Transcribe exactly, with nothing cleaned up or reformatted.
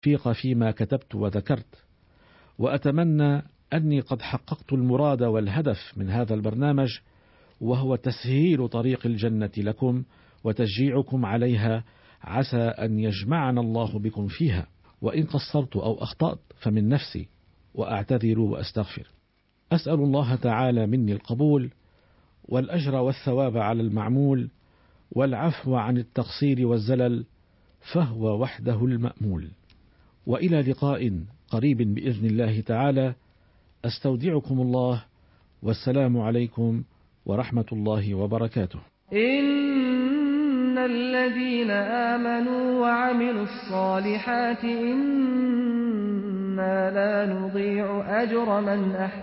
التوفيق فيما كتبت وذكرت، وأتمنى أني قد حققت المراد والهدف من هذا البرنامج، وهو تسهيل طريق الجنة لكم وتشجيعكم عليها، عسى أن يجمعنا الله بكم فيها. وإن قصرت أو أخطأت فمن نفسي، وأعتذر وأستغفر. أسأل الله تعالى مني القبول والأجر والثواب على المعمول، والعفو عن التقصير والزلل، فهو وحده المأمول. وإلى لقاء قريب بإذن الله تعالى، أستودعكم الله، والسلام عليكم ورحمة الله وبركاته. إن الذين آمنوا وعملوا الصالحات إنا لا نضيع أجر من أحسن